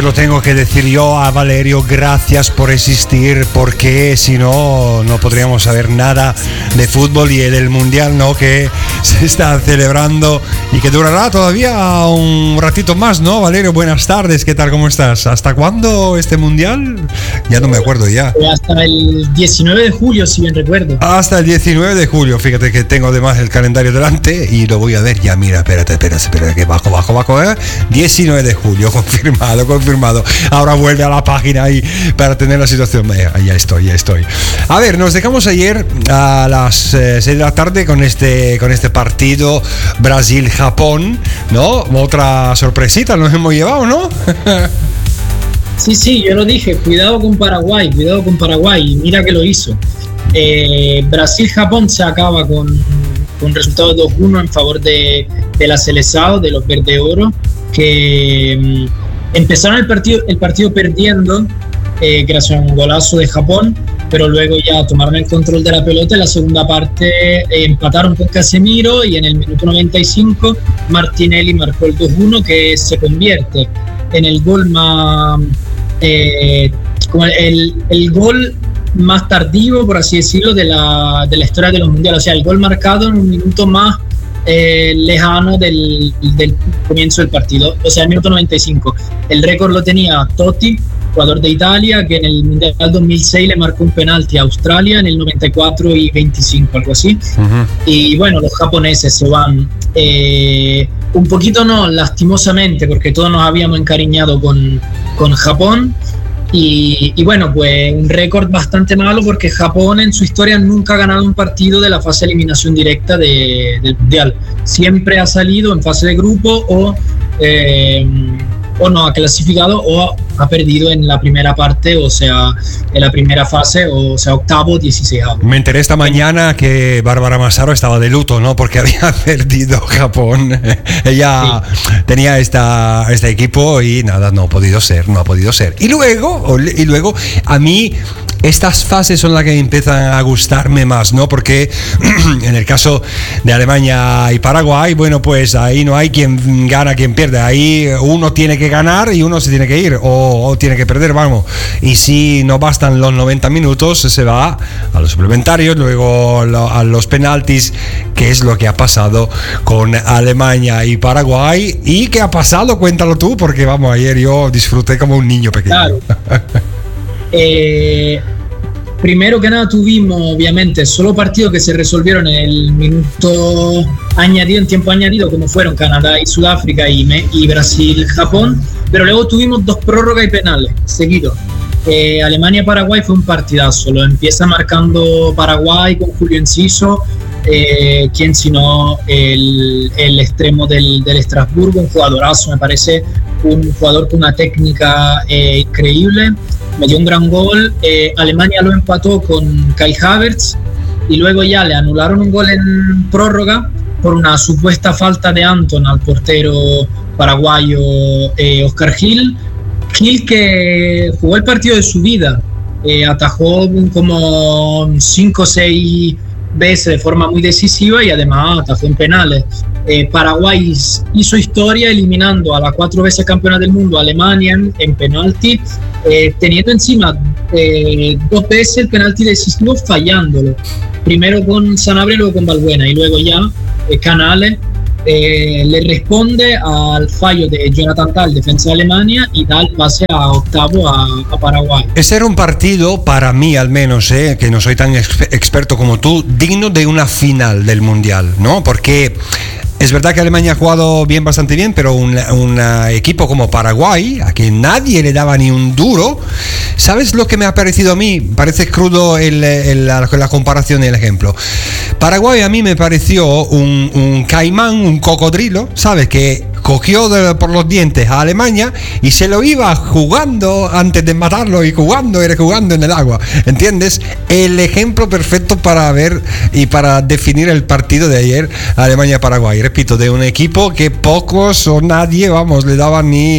se lo tengo que decir yo a Valerio, gracias por existir, porque si no, no podríamos saber nada de fútbol y del Mundial, ¿no? Que se está celebrando y que durará todavía un ratito más, ¿no? Valerio, buenas tardes, ¿qué tal? ¿Cómo estás? ¿Hasta cuándo este Mundial? Ya no me acuerdo ya. Hasta el 19 de julio, si bien recuerdo. Hasta el 19 de julio, fíjate que tengo además el calendario delante y lo voy a ver ya, mira, espérate, que bajo, 19 de julio, confirmado. Ahora vuelve a la página ahí para tener la situación. Ya estoy. A ver, nos dejamos ayer a las 6 de la tarde con este partido Brasil-Japón, ¿no? Otra sorpresita nos hemos llevado, ¿no? Sí, yo lo dije, cuidado con Paraguay, y mira que lo hizo. Brasil-Japón se acaba con resultado 2-1 en favor de la Seleção, de los verde oro, que empezaron el partido perdiendo gracias a un golazo de Japón, pero luego ya tomaron el control de la pelota. En la segunda parte empataron con Casemiro y en el minuto 95 Martinelli marcó el 2-1, que se convierte en el gol más como el gol más tardío, por así decirlo, de la historia de los mundiales. O sea, el gol marcado en un minuto más lejano del comienzo del partido, o sea, el minuto 95. El récord lo tenía Totti, jugador de Italia, que en el Mundial 2006 le marcó un penalti a Australia en el 94 y 25, algo así. Uh-huh. Y bueno, los japoneses se van un poquito, no, lastimosamente, porque todos nos habíamos encariñado con Japón. Y bueno, pues un récord bastante malo, porque Japón en su historia nunca ha ganado un partido de la fase de eliminación directa del Mundial. Siempre ha salido en fase de grupo o no ha clasificado o ha perdido en la primera parte, o sea, en la primera fase, o sea, octavo, 16avo. Me enteré esta mañana que Bárbara Massaro estaba de luto, ¿no? Porque había perdido Japón. Ella tenía este equipo y nada, no ha podido ser. Y luego a mí estas fases son las que empiezan a gustarme más, ¿no? Porque en el caso de Alemania y Paraguay, bueno, pues ahí no hay quien gana, quien pierde. Ahí uno tiene que ganar y uno se tiene que ir o tiene que perder, vamos. Y si no bastan los 90 minutos, se va a los suplementarios, luego a los penaltis, que es lo que ha pasado con Alemania y Paraguay. ¿Y qué ha pasado? Cuéntalo tú, porque vamos, ayer yo disfruté como un niño pequeño. Claro. Primero que nada tuvimos obviamente solo partidos que se resolvieron en el minuto añadido, en tiempo añadido, como fueron Canadá y Sudáfrica y Brasil-Japón, pero luego tuvimos 2 prórrogas y penales seguidos. Alemania-Paraguay fue un partidazo, lo empieza marcando Paraguay con Julio Enciso, quien sino el extremo del Estrasburgo, un jugadorazo, me parece un jugador con una técnica increíble. Metió un gran gol. Alemania lo empató con Kai Havertz y luego ya le anularon un gol en prórroga por una supuesta falta de Anton al portero paraguayo Oscar Gil, que jugó el partido de su vida, atajó como 5 o 6 veces de forma muy decisiva y además atajó en penales. Paraguay hizo historia eliminando a la 4 veces campeona del mundo Alemania en penalti, teniendo encima 2 veces el penalti decisivo fallándolo, primero con Sanabria y luego con Balbuena, y luego ya Canales le responde al fallo de Jonathan Tah, defensa de Alemania, y da el pase a octavo a Paraguay. Ese era un partido, para mí al menos, que no soy tan experto como tú, digno de una final del Mundial, ¿no? Porque es verdad que Alemania ha jugado bastante bien, pero un equipo como Paraguay, a quien nadie le daba ni un duro, ¿sabes lo que me ha parecido a mí? Parece crudo la comparación y el ejemplo. Paraguay a mí me pareció un caimán, un cocodrilo, ¿sabes? Que cogió por los dientes a Alemania y se lo iba jugando antes de matarlo y jugando en el agua, ¿entiendes? El ejemplo perfecto para ver y para definir el partido de ayer, Alemania-Paraguay. Repito, de un equipo que pocos o nadie, vamos, le daban ni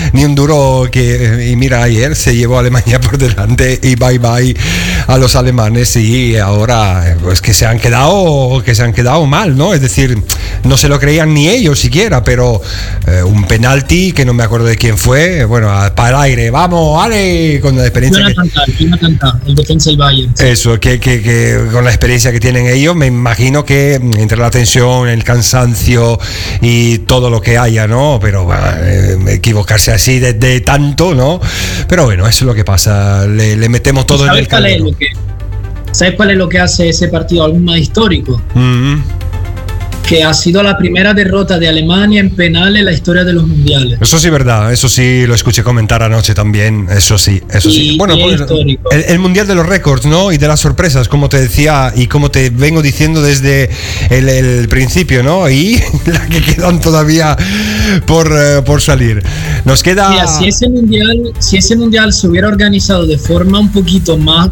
ni un duro y mira, ayer se llevó a Alemania por delante y bye bye a los alemanes, y ahora pues que se han quedado mal, ¿no? Es decir, no se lo creían ni ellos siquiera, pero un penalti que no me acuerdo de quién fue, bueno, para el aire, vamos, Ale, con la experiencia el defensa del Bayern. Eso, que con la experiencia que tienen ellos, me imagino que entre la tensión, el cansancio y todo lo que haya, ¿no? Pero bueno, equivocarse así de tanto, ¿no? Pero bueno, eso es lo que pasa, le metemos todo en el camino. ¿Sabes cuál es lo que hace ese partido algo más histórico? Mm-hmm. Que ha sido la primera derrota de Alemania en penales en la historia de los mundiales. Eso sí, verdad, eso sí lo escuché comentar anoche también, eso sí. Bueno, el mundial de los récords, ¿no? Y de las sorpresas, como te decía y como te vengo diciendo desde el principio, ¿no? Y la que quedan todavía por salir. Nos queda... Mira, si ese mundial se hubiera organizado de forma un poquito más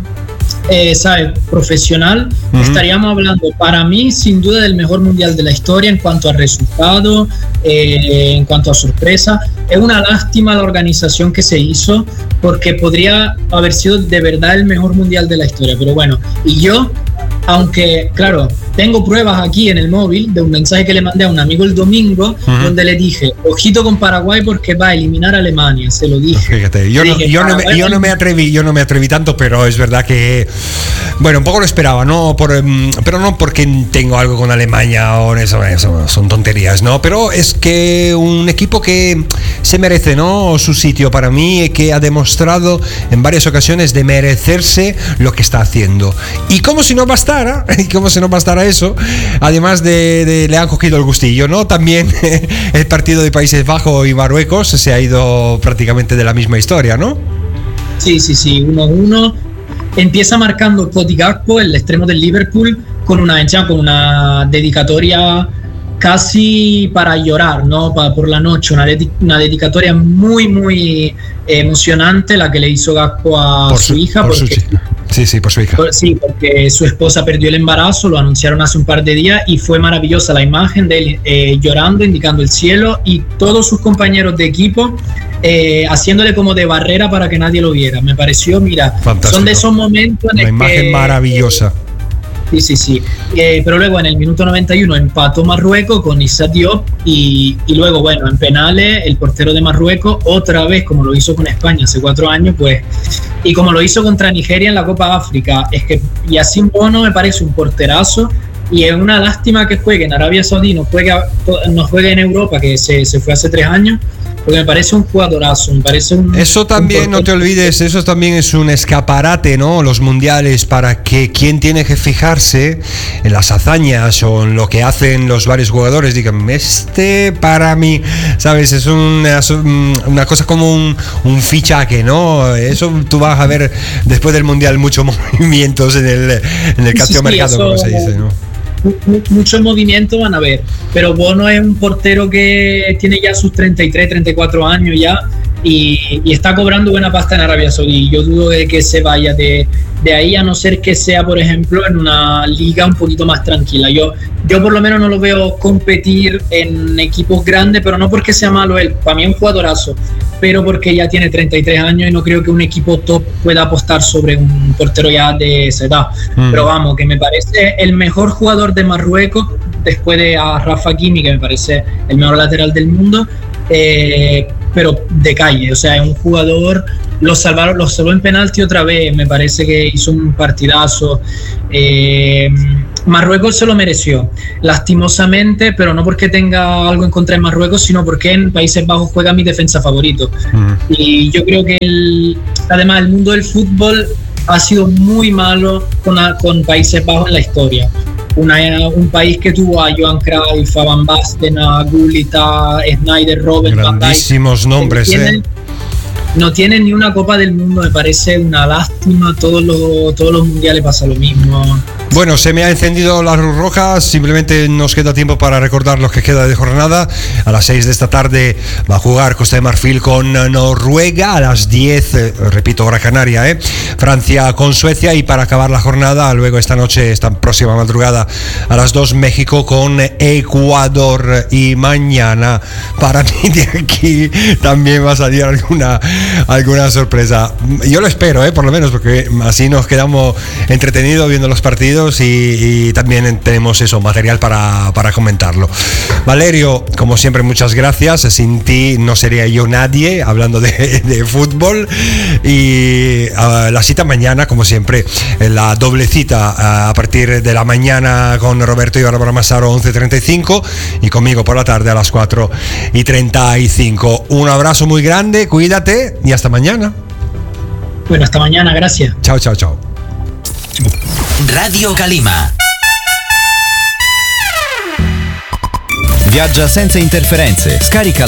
profesional, estaríamos hablando, para mí, sin duda, del mejor mundial de la historia en cuanto a resultado, en cuanto a sorpresa. Es una lástima la organización que se hizo, porque podría haber sido de verdad el mejor mundial de la historia. Pero bueno, y yo, aunque, claro, tengo pruebas aquí en el móvil de un mensaje que le mandé a un amigo el domingo, donde le dije, ojito con Paraguay porque va a eliminar a Alemania, se lo dije. Fíjate, yo no me atreví tanto, pero es verdad que, bueno, un poco lo esperaba, ¿no? Pero no porque tengo algo con Alemania o eso son tonterías, ¿no? Pero es que un equipo que se merece, ¿no? Su sitio para mí, y que ha demostrado en varias ocasiones de merecerse lo que está haciendo. Y como si no bastara eso, además de le han cogido el gustillo, ¿no? También el partido de Países Bajos y Marruecos se ha ido prácticamente de la misma historia, ¿no? Sí, 1-1. Empieza marcando Cody Gakpo, el extremo del Liverpool, con una dedicatoria casi para llorar, ¿no? Por la noche, una dedicatoria muy, muy emocionante, la que le hizo Gakpo a su hija. Por su hija. Sí, porque su esposa perdió el embarazo, lo anunciaron hace un par de días, y fue maravillosa la imagen de él llorando, indicando el cielo, y todos sus compañeros de equipo haciéndole como de barrera para que nadie lo viera. Me pareció, mira, fantástico. Son de esos momentos en una imagen maravillosa. Sí. Pero luego en el minuto 91 empató Marruecos con Issa Diop, y luego, bueno, en penales el portero de Marruecos, otra vez como lo hizo con España hace 4 años, pues, y como lo hizo contra Nigeria en la Copa África. Es que Yacine Bono me parece un porterazo, y es una lástima que juegue en Arabia Saudí, no juegue en Europa, que se fue hace 3 años, porque me parece un jugadorazo, eso también, no te olvides, eso también es un escaparate, ¿no? Los mundiales, para que quien tiene que fijarse en las hazañas o en lo que hacen los varios jugadores digan, para mí, ¿sabes? Es una cosa como un fichaje, ¿no? Eso tú vas a ver después del mundial muchos movimientos en el mercado, como se dice, ¿no? Mucho movimiento van a ver, pero Bono es un portero que tiene ya sus 33, 34 años ya, y está cobrando buena pasta en Arabia Saudí. Yo dudo de que se vaya de ahí, a no ser que sea, por ejemplo, en una liga un poquito más tranquila. Yo por lo menos no lo veo competir en equipos grandes, pero no porque sea malo él, para mí es un jugadorazo, pero porque ya tiene 33 años y no creo que un equipo top pueda apostar sobre un portero ya de esa edad. Pero vamos, que me parece el mejor jugador de Marruecos, después de a Rafa Hakimi, que me parece el mejor lateral del mundo, pero de calle, o sea, es un jugador, lo salvó en penalti otra vez, me parece que hizo un partidazo. Marruecos se lo mereció, lastimosamente, pero no porque tenga algo en contra de Marruecos, sino porque en Países Bajos juega mi defensa favorito. Y yo creo que además el mundo del fútbol ha sido muy malo con Países Bajos en la historia. Un país que tuvo a Johan Cruyff, a Van Basten, a Gullit, a Sneijder, Robben, grandísimos nombres, no tienen ni una Copa del Mundo. Me parece una lástima. Todos los mundiales pasa lo mismo. Bueno, se me ha encendido la luz roja, simplemente nos queda tiempo para recordar lo que queda de jornada. A las 6 de esta tarde va a jugar Costa de Marfil con Noruega, a las 10, repito, hora canaria, Francia con Suecia, y para acabar la jornada, luego esta noche, esta próxima madrugada, a las 2, México con Ecuador, y mañana, para mí de aquí también va a salir alguna sorpresa. Yo lo espero, por lo menos, porque así nos quedamos entretenidos viendo los partidos. Y también tenemos eso, material para comentarlo. Valerio, como siempre, muchas gracias. Sin ti no sería yo nadie hablando de fútbol. Y la cita mañana, como siempre, la doble cita a partir de la mañana con Roberto y Bárbara Massaro, 11:35, y conmigo por la tarde a las 4:35. Un abrazo muy grande, cuídate y hasta mañana. Bueno, hasta mañana, gracias. Ciao, ciao, ciao. Radio Calima. Viaggia senza interferenze. Scarica